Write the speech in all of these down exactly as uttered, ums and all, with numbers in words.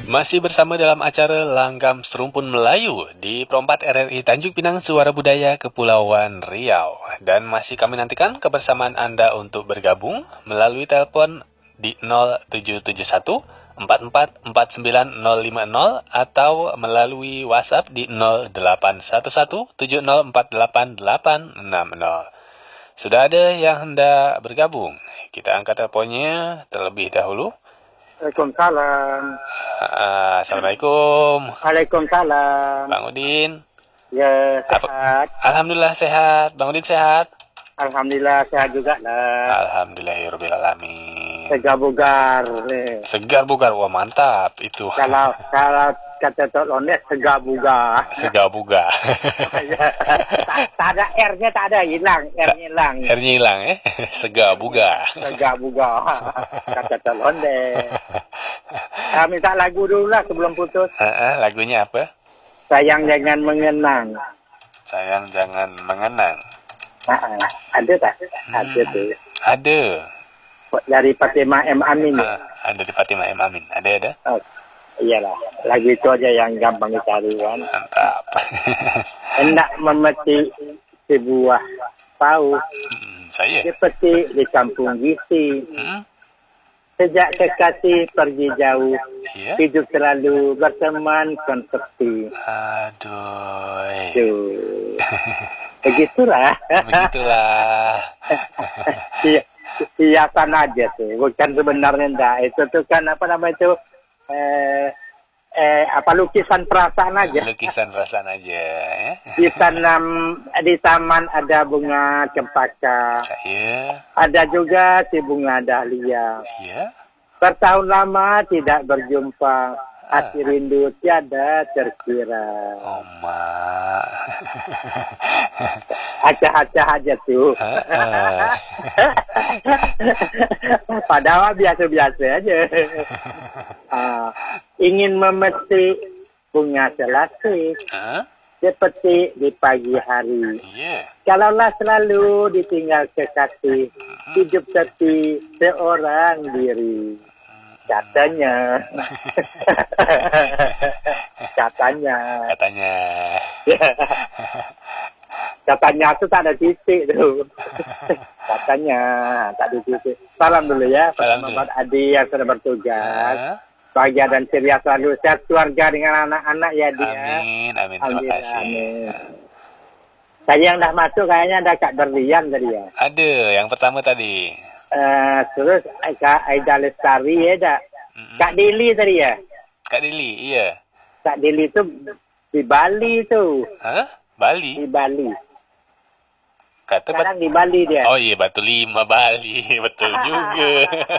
Masih bersama dalam acara Langgam Serumpun Melayu di Perompat R R I Tanjung Pinang, Suara Budaya Kepulauan Riau. Dan masih kami nantikan kebersamaan Anda untuk bergabung melalui telepon di nol tujuh tujuh satu empat empat empat sembilan nol lima nol atau melalui WhatsApp di nol delapan satu satu tujuh nol empat delapan delapan enam nol. Sudah ada yang hendak bergabung. Kita angkat teleponnya terlebih dahulu. Waalaikumsalam. Uh, Assalamualaikum. Waalaikumsalam. Bang Udin. Ya, sehat. Apa? Alhamdulillah sehat. Bang Udin sehat? Alhamdulillah sehat juga lah. Alhamdulillahirabbil alamin. Segar bugar. Eh. Segar bugar, wah mantap itu. Kalau kalau kata Tok Londes segar bugar. Segar bugar. tak, tak ada R-nya, tak ada, hilang, R-nya hilang. R-nya hilang eh. Segar bugar. Segar bugar. Kata Tok Londes. Ah, minta lagu dulu lah sebelum putus. Uh, uh, lagunya apa? Sayang jangan mengenang. Sayang jangan mengenang. Nah, ada tak? Hmm, Ada tuh. Ada. Dari Fatimah M. Amin. Uh, ada di Fatimah M. Amin. Ada ada. Oh, iyalah. Lagu itu aja yang gampang dicari kan. Mantap. Hendak memetik sebuah tahu. Hmm, saya. Seperti di kampung Gisi. Hmm? Sejak kekasih pergi jauh, Iya. hidup selalu berteman konsepi. Aduh. Tuh. Begitulah. Begitulah. Iya, hiasan aja tuh. Bukan sebenarnya enggak. Itu tuh kan apa namanya itu eh, eh apa lukisan perasaan aja. Lukisan perasaan aja ya. Di tanam di taman ada bunga cempaka. Saya. Ada juga si bunga dahlia. Iya. Bertahun lama tidak berjumpa. Hati rindu tiada terkira. Oh, mak. Acah-acah aja tuh. Padahal biasa-biasa aja. uh, ingin memetik bunga selasih. Huh? Seperti di pagi hari. Iya. Kalaulah selalu ditinggal kekasih. Hidup seperti seorang diri. Katanya. Katanya. Katanya. Katanya itu tak ada titik tuh. Katanya tak ada titik. Salam dulu ya. Salam dulu. Buat Adi yang sudah bertugas. Uh, Bahagia dan ceria selalu. Sehat keluarga dengan anak-anak ya dia. amin, amin. Terima kasih. Amin. Saya yang dah masuk kayaknya ada Kak Berlian tadi ya. Ada, yang pertama tadi. Uh, terus Kak Aida Lestari ya dah. Mm-hmm. Kak Dili tadi ya. Kak Dili, iya. Kak Dili tu di Bali tu. Hah? Bali? Di Bali. Kata Sekarang di Bali dia. Oh iya, Batu Lima Bali. Betul juga.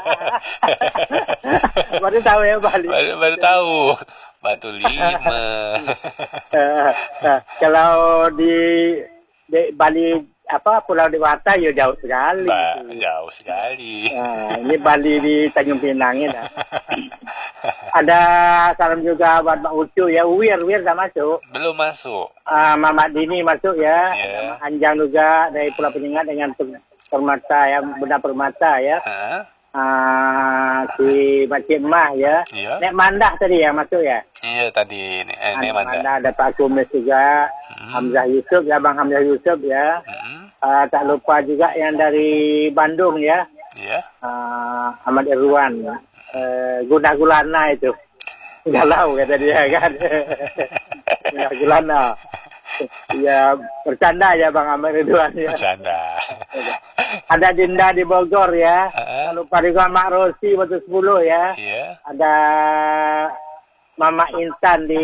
Baru tahu ya Bali. Baru, baru tahu. Batu Lima. uh, uh, kalau di, di Bali apa Pulau Dewata ya jauh sekali. Ba, jauh sekali. Nah, ini Bali di Tanjung Pinang ya. Ada salam juga buat Mbak Ucu ya. Wir, Wir dah masuk. Belum masuk. Uh, Mamat Dini masuk ya. Yeah. Anjang juga dari Pulau Penyengat dengan Permata ya, Benda Permata ya. Huh? Uh, si Makcik Mah ya. Iya. Nek Mandah tadi yang masuk ya. Iya tadi ini eh, Nek Manda. Mandah ada Pak Kumis juga. Hmm. Hamzah Yusuf ya, Bang Hamzah Yusuf ya. Hmm. Uh, tak lupa juga yang dari Bandung ya. Iya. Uh, Ahmad Irwan. Uh, Guna Gulana itu. Galau kata dia kan. Guna Gulana. Ya bercanda ya Bang Ahmad Irwan ya. Bercanda. Ada Dinda di Bogor ya. Uh-huh. Tak lupa juga Mak Rosi waktu sepuluh ya. Iya. Ada Mama Intan di